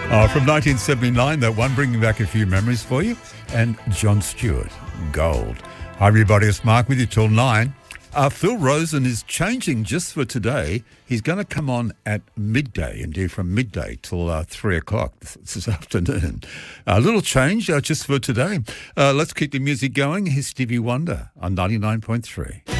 From 1979, that one, bringing back a few memories for you. And John Stewart, Gold. Hi, everybody. It's Mark with you till 9. Phil Rosen is changing just for today. He's going to come on at midday, indeed from midday till 3 o'clock this afternoon. A little change just for today. Let's keep the music going. Here's Stevie Wonder on 99.3.